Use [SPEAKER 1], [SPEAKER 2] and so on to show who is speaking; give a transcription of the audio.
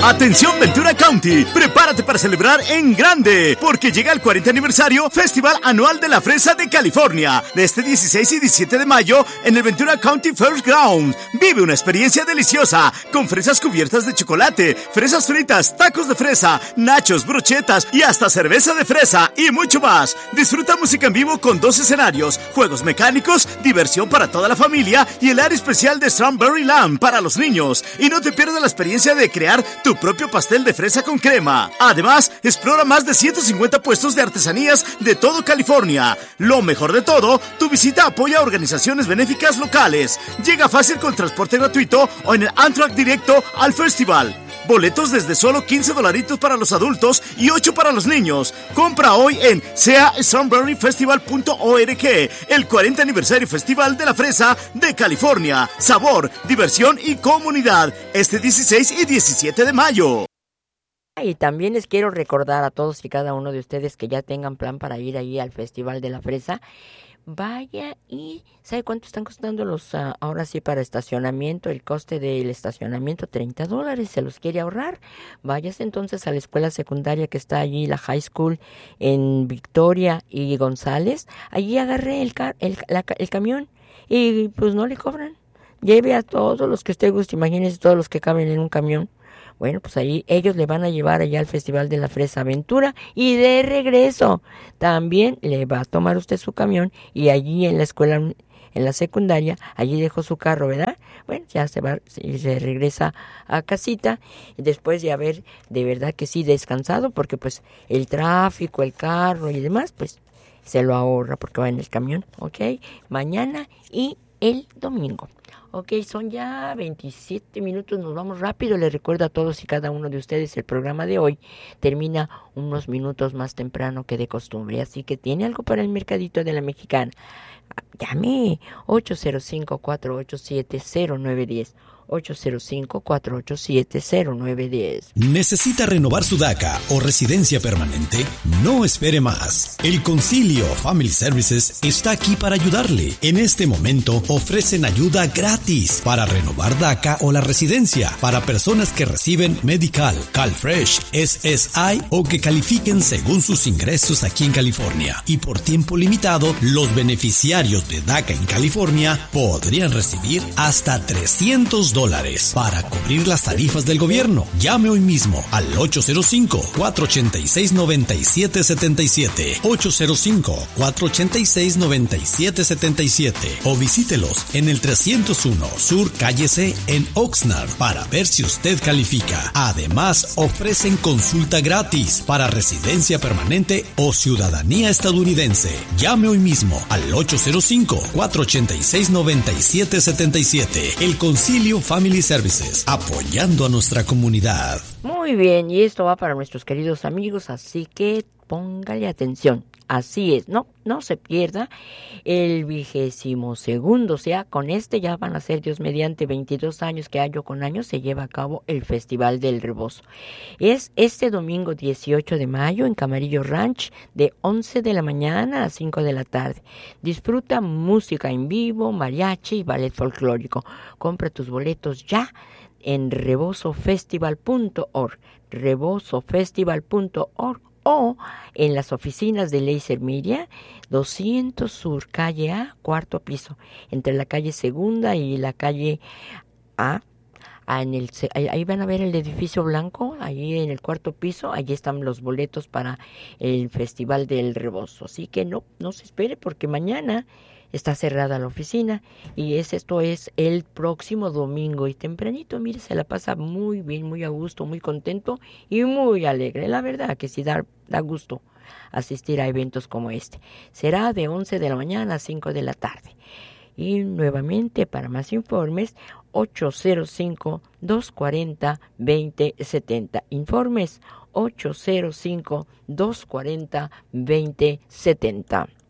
[SPEAKER 1] Atención Ventura County, prepárate para celebrar en grande, porque llega el 40 aniversario Festival Anual de la Fresa de California, de este 16 y 17 de mayo en el Ventura County Fairgrounds. Vive una experiencia deliciosa, con fresas cubiertas de chocolate, fresas fritas, tacos de fresa, nachos, brochetas y hasta cerveza de fresa y mucho más. Disfruta música en vivo con 2 escenarios, juegos mecánicos, diversión para toda la familia y el área especial de Strawberry Land para los niños. Y no te pierdas la experiencia de crear tu propio pastel de fresa con crema. Además, explora más de 150 puestos de artesanías de todo California. Lo mejor de todo, tu visita apoya a organizaciones benéficas locales. Llega fácil con transporte gratuito o en el Amtrak directo al festival. Boletos desde solo $15 para los adultos y $8 para los niños. Compra hoy en seastrawberryfestival.org, el 40 aniversario Festival de la Fresa de California. Sabor, diversión y comunidad. Este 16 y 17 de mayo.
[SPEAKER 2] Y también les quiero recordar a todos y cada uno de ustedes que ya tengan plan para ir ahí al Festival de la Fresa. Vaya y ¿sabe cuánto están costando los ahora sí para estacionamiento? El coste del estacionamiento, $30. ¿Se los quiere ahorrar? Váyase entonces a la escuela secundaria que está allí, la high school en Victoria y González. Allí agarre el camión y pues no le cobran. Lleve a todos los que usted guste, imagínese todos los que caben en un camión. Bueno, pues ahí ellos le van a llevar allá al Festival de la Fresa Aventura y de regreso también le va a tomar usted su camión y allí en la escuela, en la secundaria, allí dejó su carro, ¿verdad? Bueno, ya se va y se regresa a casita y después de haber de verdad que sí descansado porque pues el tráfico, el carro y demás, pues se lo ahorra porque va en el camión, ¿ok? Mañana y el domingo. Ok, son ya 27 minutos, nos vamos rápido. Les recuerdo a todos y cada uno de ustedes, el programa de hoy termina unos minutos más temprano que de costumbre. Así que tiene algo para el mercadito de la Mexicana. Llame 805-487-0910. 805-487-0910.
[SPEAKER 3] ¿Necesita renovar su DACA o residencia permanente? No espere más. El Concilio Family Services está aquí para ayudarle. En este momento ofrecen ayuda gratis para renovar DACA o la residencia para personas que reciben Medical, CalFresh, SSI o que califiquen según sus ingresos aquí en California. Y por tiempo limitado, los beneficiarios de DACA en California podrían recibir hasta $300 para cubrir las tarifas del gobierno. Llame hoy mismo al 805-486-9777, 805-486-9777 o visítelos en el 301 Sur Calle C en Oxnard para ver si usted califica. Además, ofrecen consulta gratis para residencia permanente o ciudadanía estadounidense. Llame hoy mismo al 805-486-9777. El Concilio Family Services, apoyando a nuestra comunidad.
[SPEAKER 2] Muy bien, y esto va para nuestros queridos amigos, así que póngale atención. Así es, no se pierda el 22º, o sea, con este ya van a ser, Dios mediante, 22 años que año con año se lleva a cabo el Festival del Rebozo. Es este domingo 18 de mayo en Camarillo Ranch de 11 de la mañana a 5 de la tarde. Disfruta música en vivo, mariachi y ballet folclórico. Compra tus boletos ya en rebozofestival.org, rebozofestival.org o en las oficinas de Laser Media, 200 Sur, calle A, cuarto piso, entre la calle Segunda y la calle A. Ahí van a ver el edificio blanco, ahí en el cuarto piso, allí están los boletos para el Festival del Rebozo. Así que no se espere porque mañana está cerrada la oficina y esto es el próximo domingo y tempranito, mire, se la pasa muy bien, muy a gusto, muy contento y muy alegre. La verdad que sí da gusto asistir a eventos como este. Será de 11 de la mañana a 5 de la tarde. Y nuevamente, para más informes, 805-240-2070. Informes 805-240-2070.